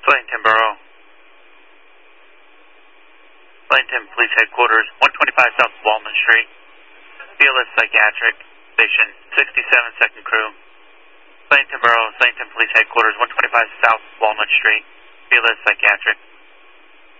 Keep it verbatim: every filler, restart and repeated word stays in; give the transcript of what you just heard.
Flemington Borough. Flemington Police Headquarters, one twenty-five South Walnut Street. B L S Psychiatric Station, sixty-seven Second Crew. Flemington Borough, Flemington Police Headquarters, one twenty-five South Walnut Street. B L S Psychiatric.